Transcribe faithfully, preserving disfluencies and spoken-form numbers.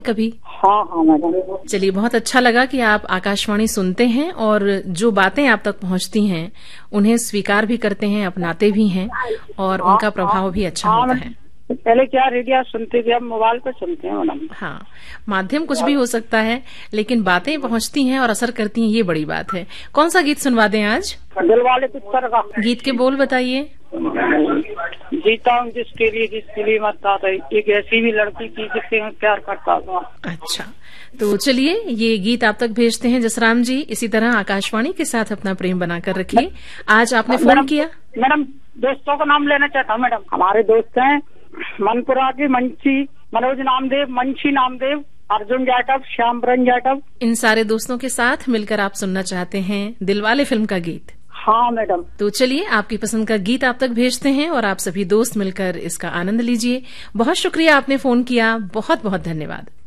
कभी? हाँ हाँ मैडम। चलिए, बहुत अच्छा लगा कि आप आकाशवाणी सुनते हैं और जो बातें आप तक पहुंचती हैं उन्हें स्वीकार भी करते हैं, अपनाते भी हैं और हाँ, उनका प्रभाव हाँ, भी अच्छा हाँ, होता है। पहले क्या रेडियो सुनते थे, अब मोबाइल पे सुनते हैं मैडम। हाँ, माध्यम कुछ भी हो सकता है लेकिन बातें पहुंचती हैं और असर करती हैं, ये बड़ी बात है। कौन सा गीत सुनवा दें आज? दिल वाले पिक्चर का। गीत के बोल बताइए। जीता हूँ जिसके लिए जिसके लिए मरता था, एक ऐसी भी लड़की थी जिससे मैं प्यार करता था। अच्छा, तो चलिए ये गीत आप तक भेजते हैं जसराम जी। इसी तरह आकाशवाणी के साथ अपना प्रेम बनाकर रखिए। आज आपने फोन किया। मैडम, दोस्तों का नाम लेना चाहता हूँ मैडम। हमारे दोस्त हैं मनपुरा के मंशी, मनोज नामदेव, मंशी नामदेव, अर्जुन जाटव, श्यामबरन जाटव। इन सारे दोस्तों के साथ मिलकर आप सुनना चाहते हैं दिलवाले फिल्म का गीत? हाँ मैडम। तो चलिए आपकी पसंद का गीत आप तक भेजते हैं और आप सभी दोस्त मिलकर इसका आनंद लीजिए। बहुत शुक्रिया, आपने फोन किया। बहुत बहुत धन्यवाद।